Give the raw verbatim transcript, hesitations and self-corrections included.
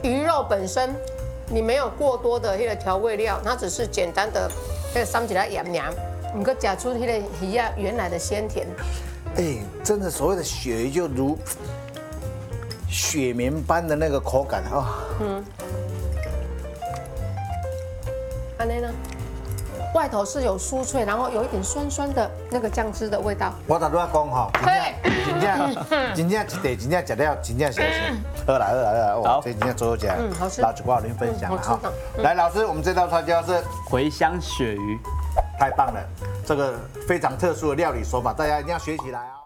鱼肉本身，你没有过多的那个调味料，它只是简单的那个烧起来盐盐，你可夹出那个鱼啊原来的鲜甜。 哎，真的所谓的鳕鱼就如雪绵般的那个口感啊。嗯。 安内呢？外头是有酥脆，然后有一点酸酸的那个酱汁的味道。 我头拄仔讲吼，真正真正真正一地真正食了真正是好啦好啦好啦，哦，这真正最好食。嗯， 好吃。 老师跟您分享了哈。来，老师，我们这道菜叫是茴香鳕鱼， 太棒了，这个非常特殊的料理手法，大家一定要学起来啊。